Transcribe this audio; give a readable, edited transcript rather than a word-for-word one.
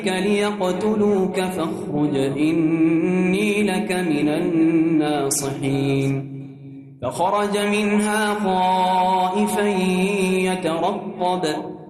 ليقتلوك فاخرج إني لك من الناصحين فخرج منها خائفا يترقب